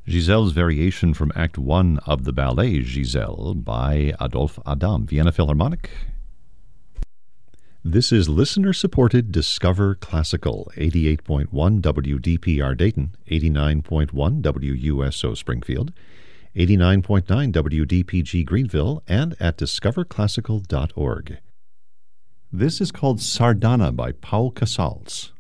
Giselle's variation from Act 1 of the ballet Giselle by Adolphe Adam, Vienna Philharmonic. This is listener-supported Discover Classical, 88.1 WDPR Dayton, 89.1 WUSO Springfield, 89.9 WDPG Greenville, and at discoverclassical.org. This is called Sardana by Paul Casals.